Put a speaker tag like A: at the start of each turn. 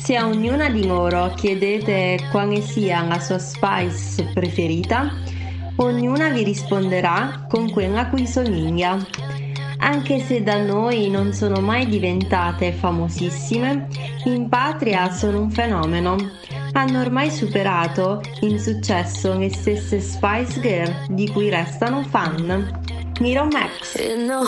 A: Se a ognuna di loro chiedete quale sia la sua spice preferita, ognuna vi risponderà con quella a cui somiglia. Anche se da noi non sono mai diventate famosissime, in patria sono un fenomeno. Hanno ormai superato in successo le stesse Spice Girl di cui restano fan. Little Max.